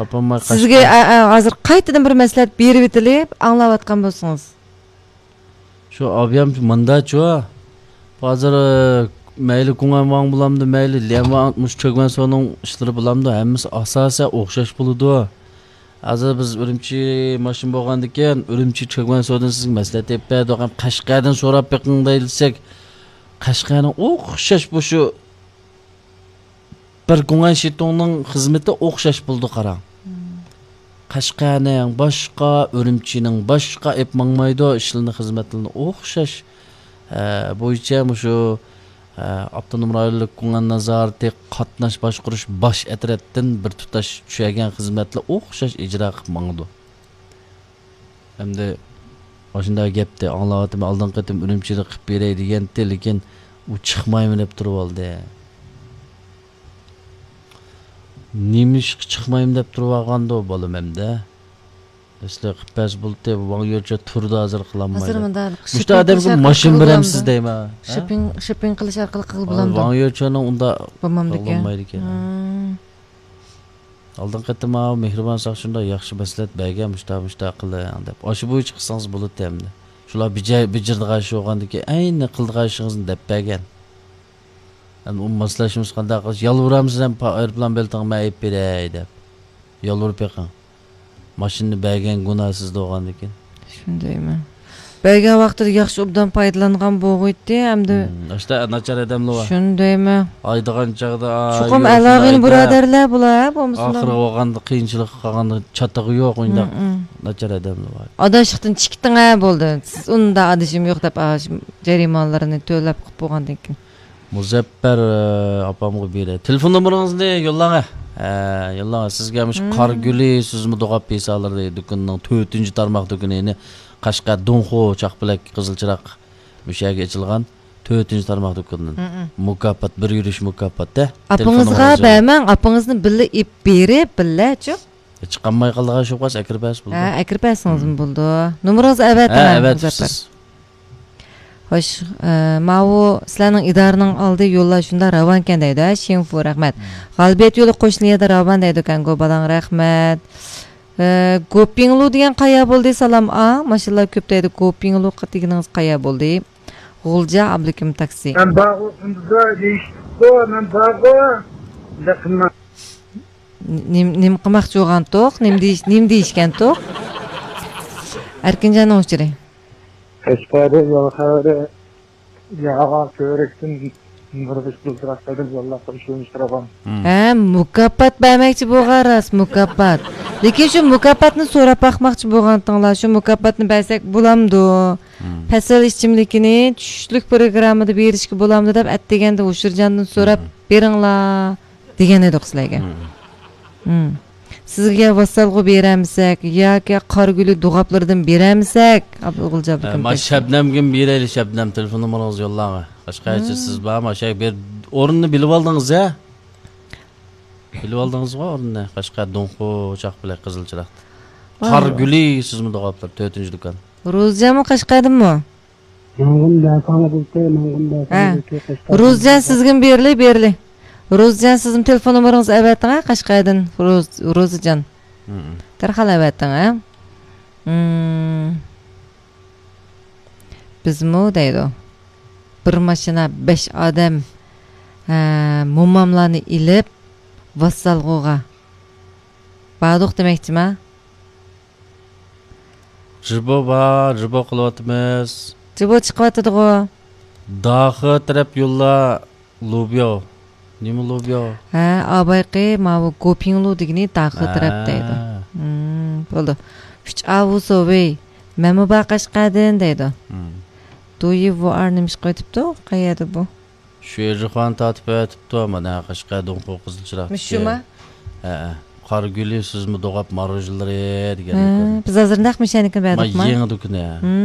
Sizga hozir qaytadan bir maslahat berib etilib, anglayotgan bo'lsangiz. Shu abiyam mındachu. Hozir mayli kungan bulamdı, mayli lema mush çökmen sonun işleri bulamdı. Hemmisi asasa o'xshash bo'ladi. Hozir biz Urumchi mashin bo'lgandikan, Urumchi çökmen sondan siz maslahat tepadi, ham Qashqardan so'rab beqing deyilsak, Qashqarning o'xshash bu shu bir kungan shetonning xizmati o'xshash bo'ldi qarang. Qashqarning boshqa, Urumchining boshqa ep mangmaydi, ishlarning xizmatlarini o'xshash bo'yicha shu Abdunum rayonlik kungan nazorati qatnash boshqarish bosh etrafdan bir tutash tushagan xizmatlar o'xshash ijro qilib mangdi. Hamda o'shunday gapni anglayotib oldin qatim Urumchida qilib beray deganda, lekin u chiqmaymi deb turib oldi. Nimish chiqmaymi deb turib olganda o bolam hamda. Sizlar qippas bo'ldi, bu yo'lcha turdi hozir qilinmaydi. Hozir menda Mushta odamga mashin beramsiz deyman. Shipping qilish orqali qilib bo'lamdi. Bu yo'lchaning unda bo'lmaydi ekan. Oldin qatim mehribon saq shunda yaxshi maslahat bergan mushta qiling deb. O'sha bo'yicha qilsangiz bo'ladi hamda. Shular bijirdigan shu o'g'andiki, ayni qildiganishingizni deb bergan. Endi u maslashimiz qanday qilish? Yolvuramsiz ham aeroplan beltangma ayib beray deb. Yolvurib beqing. Mashinni bergan gunohsiz bo'lgandikan. Shundaymi? Bergan vaqtida yaxshi obdan foydalangan bo'g'iydi, hamda Ashta nachar odamlar bor. Shundaymi? Aydigan chaqda Chuqum alog'in birodarlar bular, bo'lmasa. Oxiri o'g'anda qiyinchilik qilganda chatag'i yo'q unda. Nachar odamlar bor. Adashlikdan chiqding bo'ldi. Siz unda adashim yo'q deb jarimalarni to'lab qilib bo'lgandan keyin. Muzaffar opamga beradi. Telefon nomeringizni yo'llang. Yo'llang. Sizga mush Qorguli sizmi do'g'ab pesalarni do'konning 4-tarmoq do'konini Qashqar Donxo Chaqbilak Qizilchiroq mushaga ochilgan 4-tarmoq do'konidan. Mukofot, bir yurish mukofotda. Apangizga bermang, apangizni billa ip berib, billachi. Chiqamay qolgan shu qas akribas bo'ldi. Akribasingizmi bo'ldi. Nomeringizni avating. Xo'sh, ma'u sizlarning idoraning oldi yo'llar shunda ravon ekan deydi. Shinfu rahmat. G'albiyat yo'li qo'shniyada ravon deydi ekan, go'badan rahmat. Gopinglu degan qaya bo'ldi? Salom mashallah ko'p deydi. Gopinglu qatigingiz qaya bo'ldi? G'ulja Abdukim taksi. Men bog'imda deyishdi, men bog'im. Nim qilmoqchi bo'lgan to'q, nim deyishgan to'q. Erkinjon o'chiri. Qashqarda yo'lxari yağa ko'rikdan nurbish bultiraqdan yo'llar qilishimiz mukofot bermoqchi bo'lgaras, mukofot. Lekin shu mukofotni so'rab baqmoqchi bo'lgantinglar, shu mukofotni bersak bo'lamdi. Fasal ichimlikini tushlik programmada berishga bo'lamdi deb aytganda O'shirjondan so'rab beringlar degan edi sizlarga. Sizga vasalg'u beramisak yoki Qorguli do'g'aplardan beramisak, Abdug'ulja Abdukim. Shabnamga beraylik, Shabnam telefon nomeringizni yo'llang. Qashqarcha siz bormi? Shay ber o'rinni bilib oldingiz-a? Bilib oldingizmi o'rinni? Qashqar Donxo Chaqbilak Qizilchiroq. Qorguli sizmi do'g'aplar 4-do'kon. Ro'zjami Qashqardimi? Ro'zjan sizga berli. Ro'zjan sizning telefon nomeringizni avating, Qashqardan Ro'zjan. Tarxal avating, Bizmi deydi. Bir mashina 5 odam mo'mamlarni ilib vassalg'oga. Ba'duq demoqchimi? Jibo qilyapmiz. Jibo chiqyapti-ku. Daxi taraf yo'llar lobyo. Nima lobyo? Abayqi ma'u Gopinglu degini daxi taraf deydi. Bo'ldi. 3 avusovey. Mema baqashqadin deydi. To'yi var nimish qo'yibdi, qayerda bu? Shu yerxon tatib aytibdi, mana Qashqar Donxo Qizilchiroq. Shuma? Qorguli sizmi do'g'ab marojilari degan. Biz hozir naq mishanikni berdik. Ma yangi do'koni.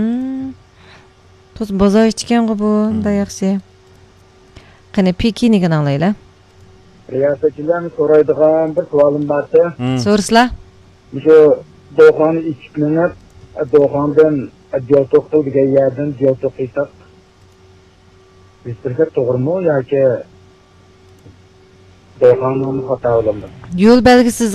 To'z bozor ichgan-ku bu, unda yaxshi. Qani Pekinni anglaylar. Riyosachilarni so'raydigan bir savolim bor. So'rasizlar. Shu do'xonni ichiblanib, do'xondan Jo'to'q degan yerdan Jo'to'q esa Bizga to'g'rimi yoki do'xonni xato bo'ldi? Yo'l belgisiz